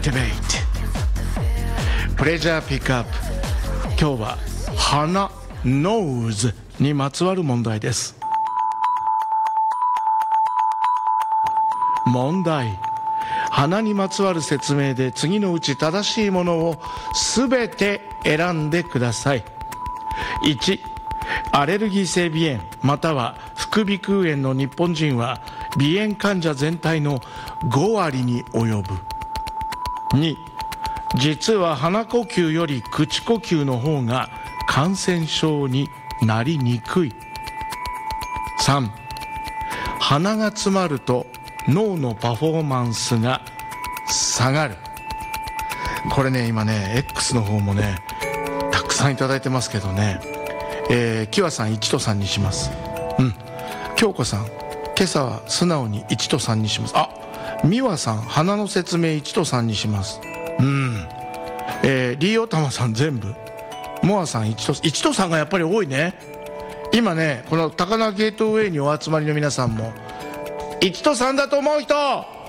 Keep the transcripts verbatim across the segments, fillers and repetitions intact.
Activate プレジャーピックアップ。今日は鼻 Nose にまつわる問題です。問題。鼻にまつわる説明で次のうち正しいものをすべて選んでください。いち、アレルギー性鼻炎または副鼻腔炎の日本人は鼻炎患者全体のごわりに及ぶ。に、実は鼻呼吸より口呼吸の方が感染症になりにくい。さん、鼻が詰まると脳のパフォーマンスが下がる。これね、今ね X の方もねたくさんいただいてますけどね、えー、キワさんいちとさんにします。うん。京子さん、今朝は素直にいちとさんにします。あ、美和さん、鼻の説明いちとさんにします。うん。えー、リーオタマさん全部。モアさんいちといちとさんがやっぱり多いね。今ね、この高輪ゲートウェイにお集まりの皆さんもいちとさんだと思う人、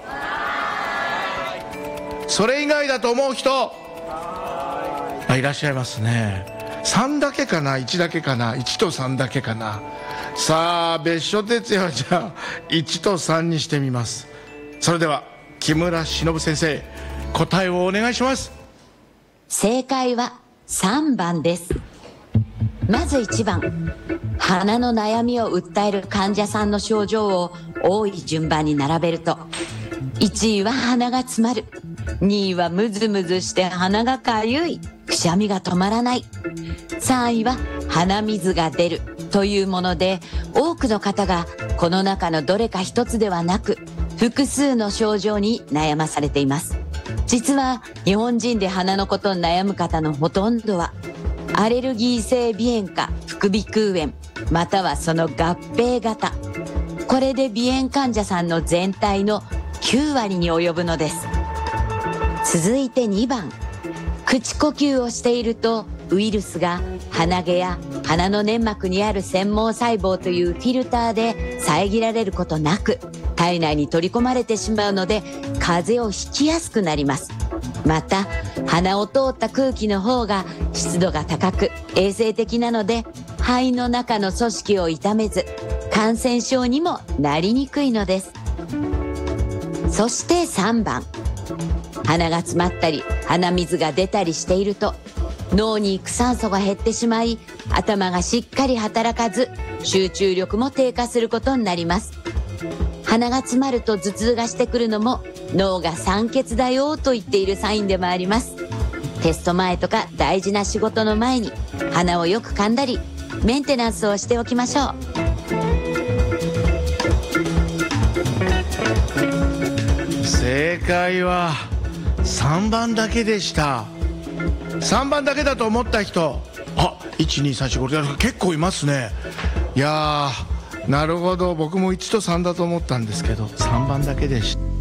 それ以外だと思う人、あ、いらっしゃいますね。さんだけかな、いちだけかな、いちとさんだけかな。さあ別所哲也はじゃあいちとさんにしてみます。それでは木村忍先生、答えをお願いします。 正解はさんばんです。まずいちばん、鼻の悩みを訴える患者さんの症状を多い順番に並べると、いちいは鼻が詰まる、にいはムズムズして鼻がかゆい、くしゃみが止まらない、さんいは鼻水が出るというもので、多くの方がこの中のどれか一つではなく複数の症状に悩まされています。実は日本人で鼻のことに悩む方のほとんどはアレルギー性鼻炎か副鼻腔炎またはその合併型、これで鼻炎患者さんの全体のきゅうわりに及ぶのです。続いてにばん、口呼吸をしているとウイルスが鼻毛や鼻の粘膜にある繊毛細胞というフィルターで遮られることなく体内に取り込まれてしまうので風邪をひきやすくなります。また鼻を通った空気の方が湿度が高く衛生的なので肺の中の組織を傷めず感染症にもなりにくいのです。そしてさんばん、鼻が詰まったり鼻水が出たりしていると脳に行く酸素が減ってしまい頭がしっかり働かず集中力も低下することになります。鼻が詰まると頭痛がしてくるのも脳が酸欠だよと言っているサインでもあります。テスト前とか大事な仕事の前に鼻をよく噛んだりメンテナンスをしておきましょう。 正解はさんばんだけでした。さんばんだけだと思った人、あ、いちにさんしご結構いますね。いやー、なるほど、僕もいちとさんだと思ったんですけどさんばんだけでした。